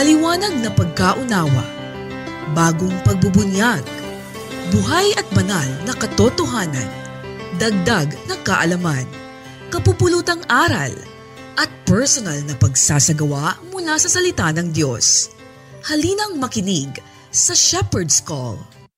Maliwanag na pagkaunawa, bagong pagbubunyag, buhay at banal na katotohanan, dagdag na kaalaman, kapupulutang aral, at personal na pagsasagawa mula sa salita ng Diyos. Halinang makinig sa Shepherd's Call.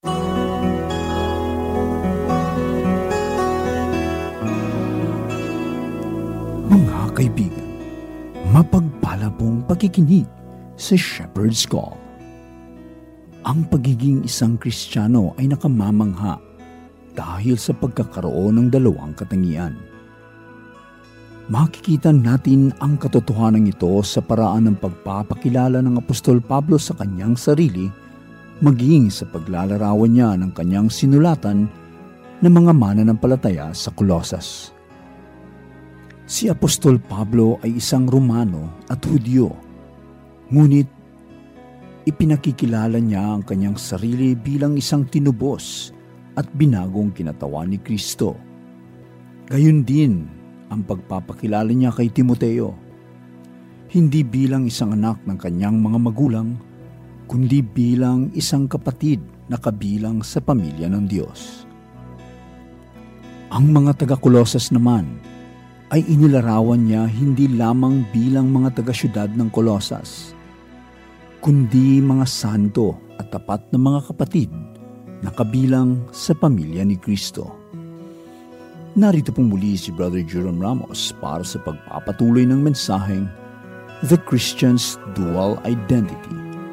Mga kaibigan, mapagpala pong pakikinig sa Shepherd's Call. Ang pagiging isang Kristiyano ay nakamamangha dahil sa pagkakaroon ng dalawang katangian. Makikita natin ang katotohanan ito sa paraan ng pagpapakilala ng Apostol Pablo sa kanyang sarili, maging sa paglalarawan niya ng kanyang sinulatan ng mga mananampalataya sa Colosas. Si Apostol Pablo ay isang Romano at Hudyo, ngunit ipinakikilala niya ang kanyang sarili bilang isang tinubos at binagong kinatawan ni Kristo. Gayon din ang pagpapakilala niya kay Timoteo, hindi bilang isang anak ng kanyang mga magulang, kundi bilang isang kapatid na kabilang sa pamilya ng Diyos. Ang mga taga-Colosas naman ay inilarawan niya hindi lamang bilang mga taga-syudad ng Colosas, kundi mga santo at tapat na mga kapatid na kabilang sa pamilya ni Kristo. Narito pong muli si Brother Jerome Ramos para sa pagpapatuloy ng mensaheng The Christian's Dual Identity.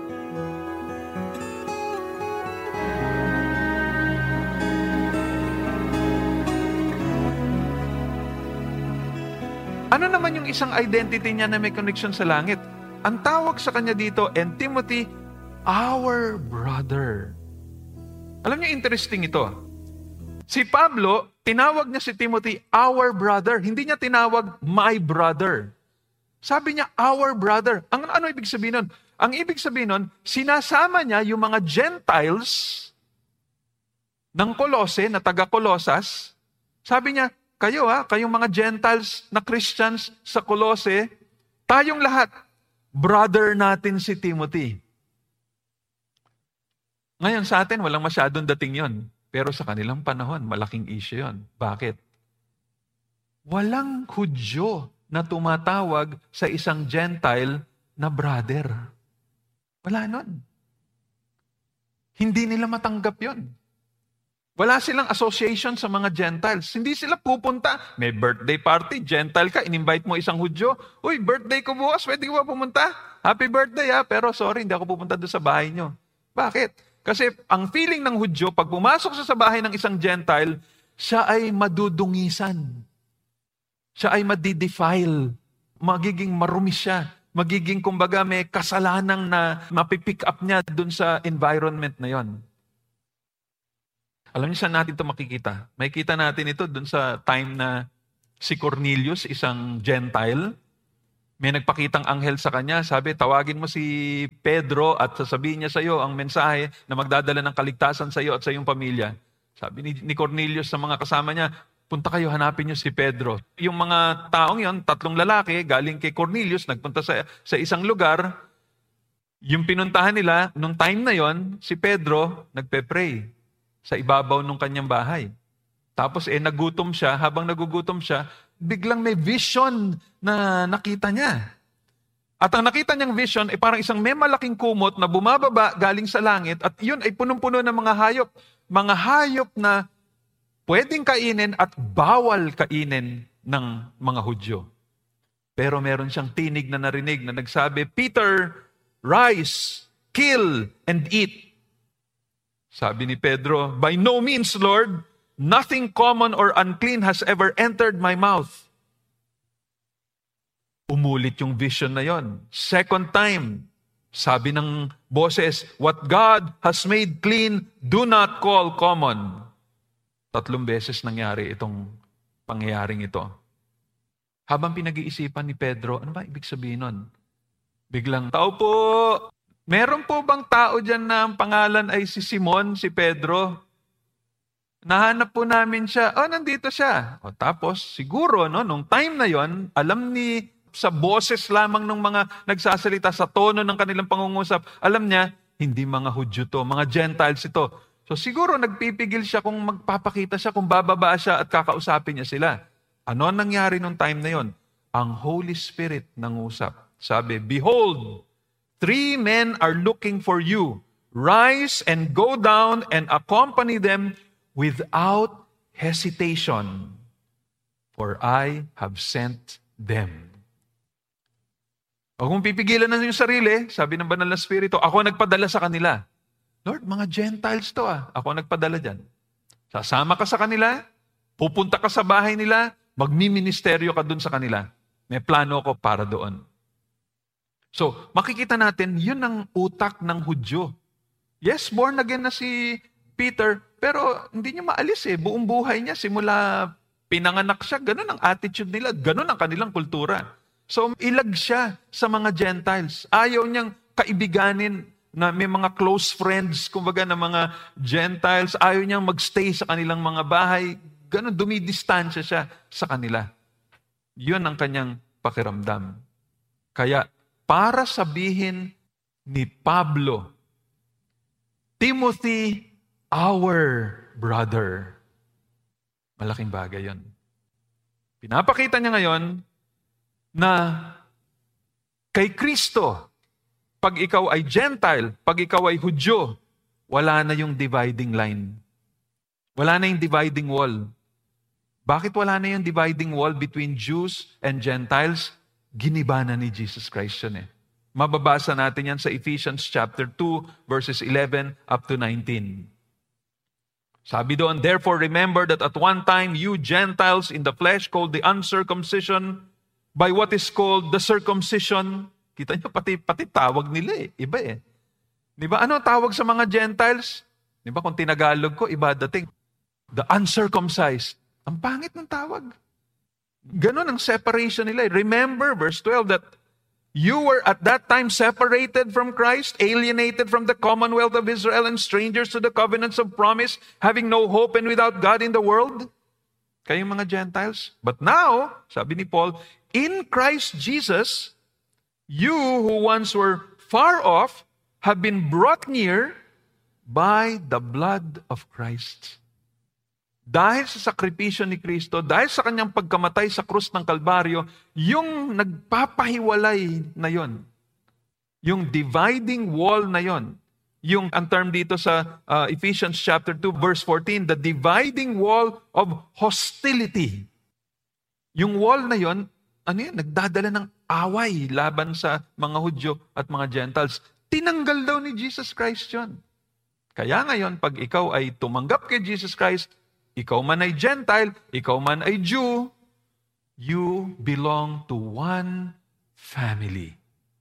Ano naman yung isang identity niya na may connection sa langit? Ang tawag sa kanya dito, and Timothy, our brother. Alam niyo, interesting ito. Si Pablo, tinawag niya si Timothy, our brother. Hindi niya tinawag, my brother. Sabi niya, our brother. Ano ibig sabihin nun? Ang ibig sabihin nun, sinasama niya yung mga Gentiles ng Colose, na taga-Colosas. Sabi niya, kayong mga Gentiles na Christians sa Colose, tayong lahat, brother natin si Timothy. Ngayon sa atin, walang masyadong dating yon. Pero sa kanilang panahon, malaking issue yon. Bakit? Walang Hudyo na tumatawag sa isang Gentile na brother. Wala nun. Hindi nila matanggap yon. Wala silang association sa mga Gentiles. Hindi sila pupunta. May birthday party, Gentile ka, in-invite mo isang Hudyo. Uy, birthday ko bukas, pwede ko ba pumunta? Happy birthday ha, pero sorry, hindi ako pupunta doon sa bahay nyo. Bakit? Kasi ang feeling ng Hudyo, pag pumasok siya sa bahay ng isang Gentile, siya ay madudungisan. Siya ay madidefile. Magiging marumi siya. Magiging, kumbaga, may kasalanang na mapipick up niya doon sa environment na yon. Alam niyo saan natin ito makikita? Makikita natin ito dun sa time na si Cornelius, isang Gentile, may nagpakitang anghel sa kanya. Sabi, tawagin mo si Pedro at sasabihin niya sa iyo ang mensahe na magdadala ng kaligtasan sa iyo at sa iyong pamilya. Sabi ni Cornelius sa mga kasama niya, punta kayo, hanapin niyo si Pedro. Yung mga taong yon, 3 lalaki, galing kay Cornelius, nagpunta sa isang lugar. Yung pinuntahan nila, nung time na yon, si Pedro nagpe-pray sa ibabaw ng kanyang bahay. Tapos nagutom siya, habang nagugutom siya, biglang may vision na nakita niya. At ang nakita niyang vision ay parang isang may malaking kumot na bumababa galing sa langit at yun ay punong-puno ng mga hayop. Mga hayop na pwedeng kainin at bawal kainin ng mga Hudyo. Pero meron siyang tinig na narinig na nagsabi, Peter, rise, kill, and eat. Sabi ni Pedro, by no means, Lord, nothing common or unclean has ever entered my mouth. Umulit yung vision na yon. Second time, sabi ng boses, what God has made clean, do not call common. 3 beses nangyari itong pangyayaring ito. Habang pinag-iisipan ni Pedro, ano ba ibig sabihin nun? Biglang, tao po! Meron po bang tao dyan na ang pangalan ay si Simon, si Pedro? Nahanap po namin siya. Nandito siya. Tapos, siguro, nung time na yon, alam ni sa boses lamang ng mga nagsasalita, sa tono ng kanilang pangungusap, alam niya, hindi mga Hudyo to, mga Gentiles ito. So siguro nagpipigil siya kung magpapakita siya, kung bababa siya at kakausapin niya sila. Ano nangyari nung time na yon? Ang Holy Spirit nangusap. Sabi, "Behold, 3 men are looking for you. Rise and go down and accompany them without hesitation. For I have sent them." O kung pipigilan na yung sarili, sabi ng Banal na Espiritu, ako nagpadala sa kanila. Lord, mga Gentiles to ako nagpadala dyan. Sasama ka sa kanila, pupunta ka sa bahay nila, magmiministeryo ka dun sa kanila. May plano ko para doon. So, makikita natin, yun ang utak ng Hudyo. Yes, born again na si Peter, pero hindi niya maalis buong buhay niya, simula pinanganak siya, ganun ang attitude nila, ganun ang kanilang kultura. So, ilag siya sa mga Gentiles. Ayaw niyang kaibiganin na may mga close friends, kumbaga na mga Gentiles. Ayaw niyang magstay sa kanilang mga bahay. Ganun, dumidistansya siya sa kanila. Yun ang kanyang pakiramdam. Kaya, para sabihin ni Pablo, Timothy, our brother. Malaking bagay yun. Pinapakita niya ngayon na kay Kristo, pag ikaw ay Gentile, pag ikaw ay Hudyo, wala na yung dividing line. Wala na yung dividing wall. Bakit wala na yung dividing wall between Jews and Gentiles? Giniba na ni Jesus Christ yun Mababasa natin yan sa Ephesians chapter 2, verses 11 up to 19. Sabi doon, "Therefore remember that at one time you Gentiles in the flesh called the uncircumcision by what is called the circumcision." Kita niyo, pati tawag nila iba Di ba? Ano tawag sa mga Gentiles? Di ba kung tinagalog ko, iba dating. The uncircumcised. Ang pangit ng tawag. Ganon ang separation nila. Remember, verse 12, that you were at that time separated from Christ, alienated from the commonwealth of Israel, and strangers to the covenants of promise, having no hope and without God in the world. Kayong mga Gentiles. But now, sabi ni Paul, in Christ Jesus, you who once were far off have been brought near by the blood of Christ. Dahil sa sakripisyo ni Kristo, dahil sa kanyang pagkamatay sa krus ng Kalbaryo, yung nagpapahiwalay na yon, yung dividing wall na yon, yung ang term dito sa Ephesians chapter 2 verse 14, the dividing wall of hostility. Yung wall na yon, nagdadala ng away laban sa mga Hudyo at mga Gentiles. Tinanggal daw ni Jesus Christ yon. Kaya ngayon, pag ikaw ay tumanggap kay Jesus Christ, ikaw man ay Gentile, ikaw man ay Jew, you belong to one family.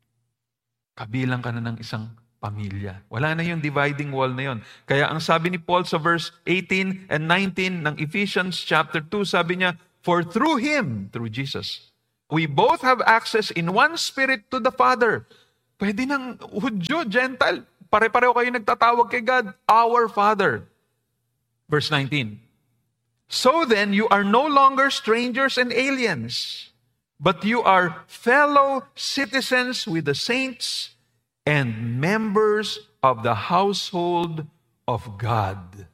Kabilang ka na ng isang pamilya. Wala na yung dividing wall na yon. Kaya ang sabi ni Paul sa verse 18 and 19 ng Ephesians chapter 2, sabi niya, "For through Him," through Jesus, "we both have access in one Spirit to the Father." Pwede ng Hudyo, Gentile, pare-pareho kayo nagtatawag kay God, our Father. Verse 19, "So then, you are no longer strangers and aliens, but you are fellow citizens with the saints and members of the household of God."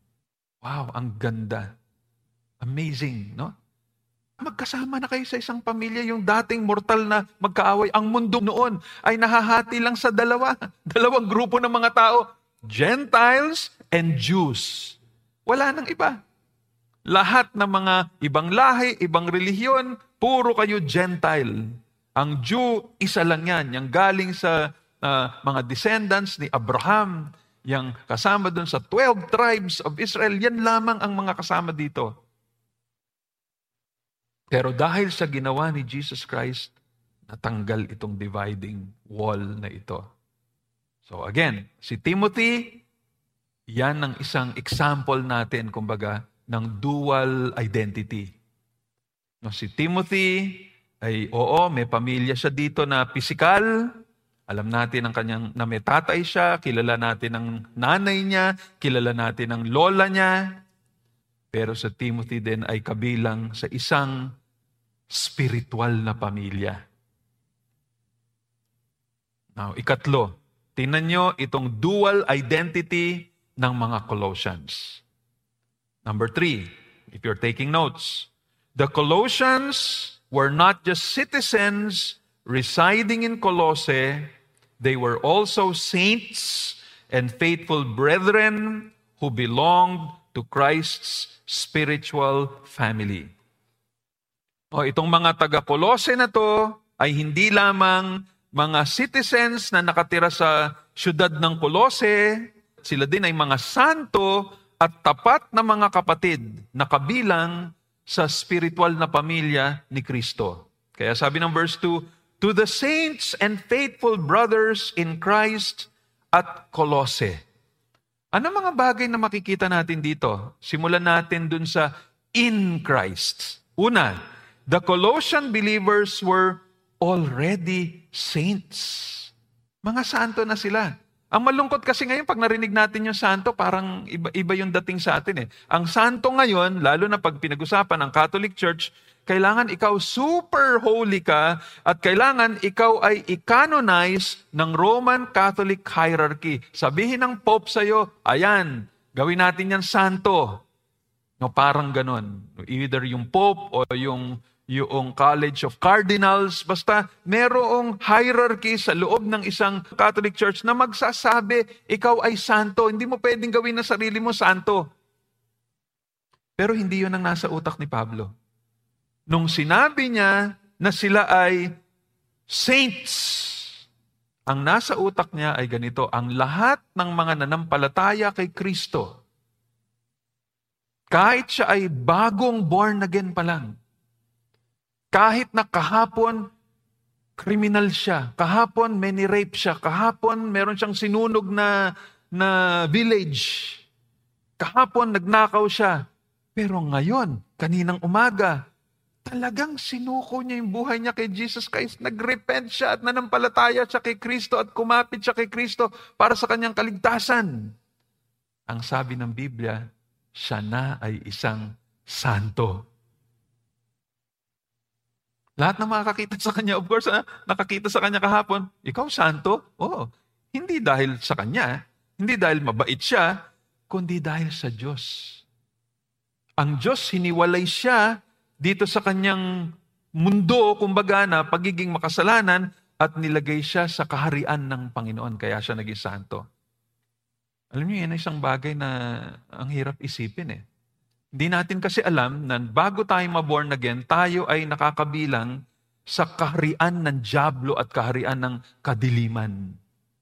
Wow, ang ganda. Amazing, no? Magkasama na kayo sa isang pamilya, yung dating mortal na magkaaway. Ang mundo noon ay nahahati lang sa dalawang grupo ng mga tao, Gentiles and Jews. Wala nang iba. Lahat ng mga ibang lahi, ibang relihiyon, puro kayo Gentile. Ang Jew, isa lang yan. Yung galing sa mga descendants ni Abraham, yung kasama dun sa 12 tribes of Israel, yan lamang ang mga kasama dito. Pero dahil sa ginawa ni Jesus Christ, natanggal itong dividing wall na ito. So again, si Timothy, yan ang isang example natin, kumbaga, ng dual identity. No, si Timothy ay, may pamilya siya dito na pisikal. Alam natin ang kanyang, na may tatay siya, kilala natin ang nanay niya, kilala natin ang lola niya. Pero sa Timothy din ay kabilang sa isang spiritual na pamilya. Now, ikatlo, tingnan nyo itong dual identity ng mga Colossians. Number 3, if you're taking notes, the Colossians were not just citizens residing in Colossae, they were also saints and faithful brethren who belonged to Christ's spiritual family. Itong mga taga-Colossae na to ay hindi lamang mga citizens na nakatira sa syudad ng Colossae, sila din ay mga santo at tapat na mga kapatid na kabilang sa spiritual na pamilya ni Kristo. Kaya sabi ng verse 2, to the saints and faithful brothers in Christ at Colossae. Ano mga bagay na makikita natin dito? Simulan natin dun sa in Christ. Una, the Colossian believers were already saints. Mga santo na sila. Ang malungkot kasi ngayon, pag narinig natin yung santo, parang iba yung dating sa atin. Ang santo ngayon, lalo na pag pinag-usapan ng Catholic Church, kailangan ikaw super holy ka at kailangan ikaw ay i-canonize ng Roman Catholic hierarchy. Sabihin ng Pope sa'yo, ayan, gawin natin yan santo. No, parang ganon. Either yung Pope o yung College of Cardinals, basta merong hierarchy sa loob ng isang Catholic Church na magsasabi, ikaw ay santo. Hindi mo pwedeng gawin na sarili mo santo. Pero hindi yun ang nasa utak ni Pablo. Nung sinabi niya na sila ay saints, ang nasa utak niya ay ganito, ang lahat ng mga nanampalataya kay Kristo, kahit siya ay bagong born again pa lang, kahit na kahapon kriminal siya, kahapon mini-rape siya, kahapon meron siyang sinunog na village, kahapon nagnakaw siya, pero ngayon, kaninang umaga, talagang sinuko niya yung buhay niya kay Jesus Christ. Nag-repent siya at nanampalataya siya kay Kristo at kumapit siya kay Kristo para sa kanyang kaligtasan. Ang sabi ng Biblia, siya na ay isang santo. Lahat ng makakakita sa kanya, of course, nakakita sa kanya kahapon, ikaw santo? Oo. Hindi dahil sa kanya, hindi dahil mabait siya, kundi dahil sa Diyos. Ang Diyos, hiniwalay siya dito sa kanyang mundo, kumbaga na pagiging makasalanan, at nilagay siya sa kaharian ng Panginoon, kaya siya naging santo. Alam niyo, yan ay isang bagay na ang hirap isipin . Hindi natin kasi alam na bago tayo maborn again, tayo ay nakakabilang sa kaharian ng dyablo at kaharian ng kadiliman.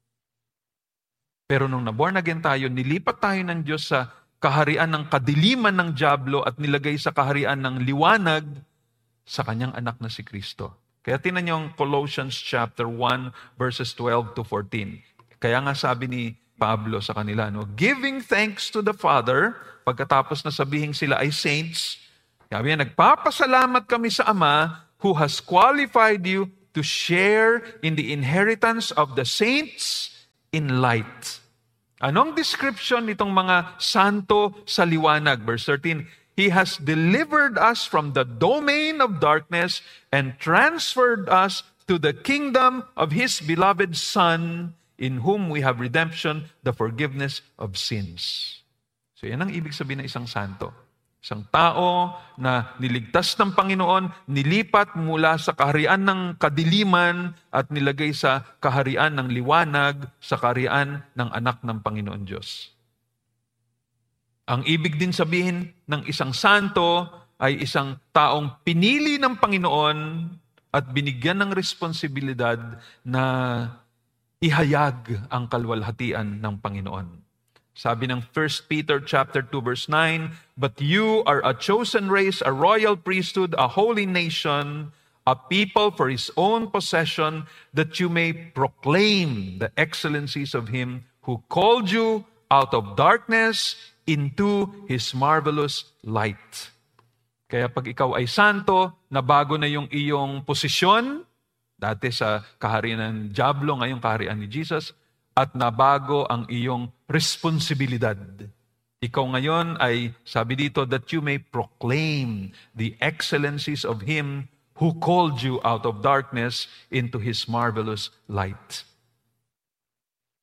Pero nung naborn again tayo, nilipat tayo ng Diyos sa kaharian ng kadiliman ng dyablo at nilagay sa kaharian ng liwanag sa kanyang anak na si Kristo. Kaya tingnan niyo ang Colossians chapter 1 verses 12 to 14. Kaya nga sabi ni Pablo sa kanila, giving thanks to the Father, pagkatapos na sabihin sila ay saints, sabi niya, nagpapasalamat kami sa Ama who has qualified you to share in the inheritance of the saints in light. Anong description nitong mga santo sa liwanag? Verse 13, He has delivered us from the domain of darkness and transferred us to the kingdom of His beloved Son, in whom we have redemption, the forgiveness of sins. So yan ang ibig sabihin ng isang santo. Isang tao na niligtas ng Panginoon, nilipat mula sa kaharian ng kadiliman at nilagay sa kaharian ng liwanag, sa kaharian ng anak ng Panginoon Diyos. Ang ibig din sabihin ng isang santo ay isang taong pinili ng Panginoon at binigyan ng responsibilidad na ihayag ang kalwalhatian ng Panginoon. Sabi ng 1 Peter chapter 2 verse 9, but you are a chosen race, a royal priesthood, a holy nation, a people for His own possession, that you may proclaim the excellencies of Him who called you out of darkness into His marvelous light. Kaya pag ikaw ay santo, nabago na yung iyong posisyon, dati sa kaharian ng dyablo, ngayong kaharian ni Jesus, at nabago ang iyong responsibilidad. Ikaw ngayon ay, sabi dito, that you may proclaim the excellencies of Him who called you out of darkness into His marvelous light.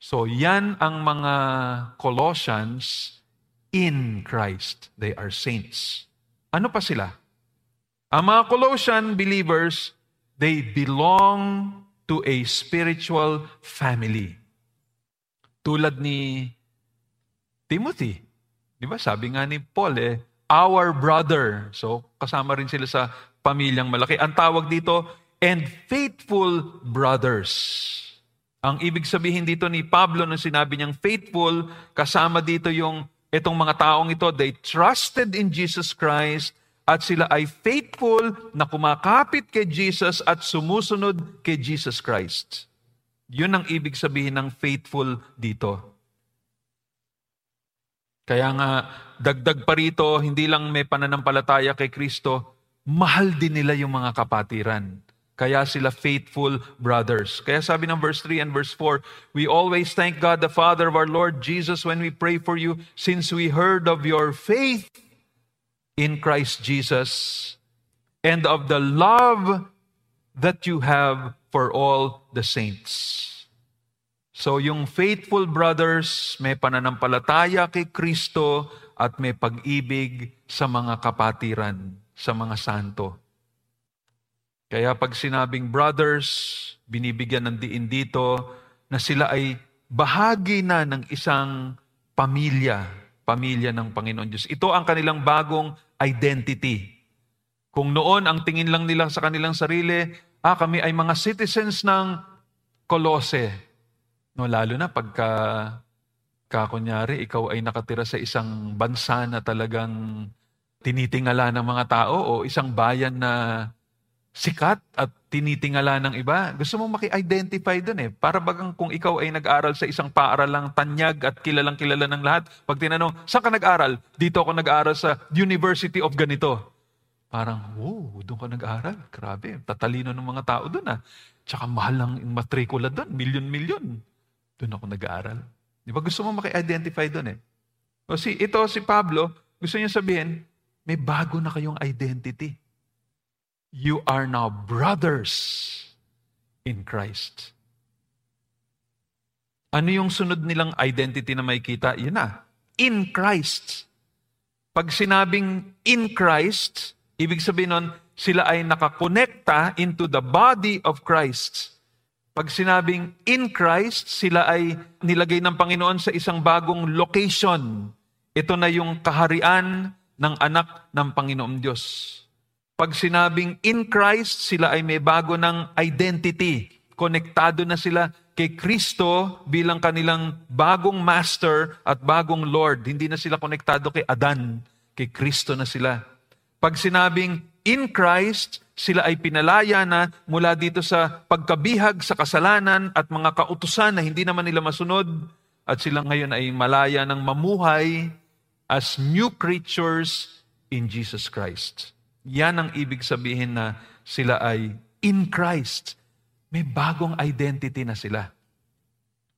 So yan ang mga Colossians in Christ. They are saints. Ano pa sila? Ang mga Colossian believers, they belong to a spiritual family. Tulad ni Timothy. Di ba? Sabi nga ni Paul, our brother. So, kasama rin sila sa pamilyang malaki. Ang tawag dito, and faithful brothers. Ang ibig sabihin dito ni Pablo nung sinabi niyang faithful, kasama dito yung itong mga taong ito, they trusted in Jesus Christ at sila ay faithful na kumakapit kay Jesus at sumusunod kay Jesus Christ. Yun ang ibig sabihin ng faithful dito. Kaya nga, dagdag pa rito, hindi lang may pananampalataya kay Kristo, mahal din nila yung mga kapatiran. Kaya sila faithful brothers. Kaya sabi ng verse 3 and verse 4, we always thank God the Father of our Lord Jesus when we pray for you, since we heard of your faith in Christ Jesus and of the love that you have for all the saints. So yung faithful brothers, may pananampalataya kay Kristo at may pag-ibig sa mga kapatiran, sa mga santo. Kaya pag sinabing brothers, binibigyan ng diin dito na sila ay bahagi na ng isang pamilya ng Panginoon Diyos. Ito ang kanilang bagong identity. Kung noon ang tingin lang nila sa kanilang sarili, kami ay mga citizens ng Colossae. No, lalo na pagka kunyari, ikaw ay nakatira sa isang bansa na talagang tinitingala ng mga tao o isang bayan na sikat at tinitingala ng iba, gusto mo maki-identify dun Para bagang kung ikaw ay nag-aral sa isang paaralang tanyag at kilalang kilala ng lahat, pag tinanong, saan ka nag-aral? Dito ako nag-aral sa University of ganito. Parang, doon ka nag-aral. Grabe, tatalino ng mga tao dun Tsaka mahal ang matrikula dun, milyon-milyon. Doon ako nag-aaral. Di ba gusto mo maki-identify dun si Pablo, gusto niya sabihin, may bago na kayong identity. You are now brothers in Christ. Ano yung sunod nilang identity na may kita? Yun na, in Christ. Pag sinabing in Christ, ibig sabihin nun, sila ay nakakonekta into the body of Christ. Pag sinabing in Christ, sila ay nilagay ng Panginoon sa isang bagong location. Ito na yung kaharian ng anak ng Panginoong Diyos. Pag sinabing in Christ, sila ay may bago ng identity. Konektado na sila kay Kristo bilang kanilang bagong master at bagong Lord. Hindi na sila konektado kay Adan, kay Kristo na sila. Pag sinabing in Christ, sila ay pinalaya na mula dito sa pagkabihag sa kasalanan at mga kautusan na hindi naman nila masunod at sila ngayon ay malaya ng mamuhay as new creatures in Jesus Christ. Yan ang ibig sabihin na sila ay in Christ. May bagong identity na sila.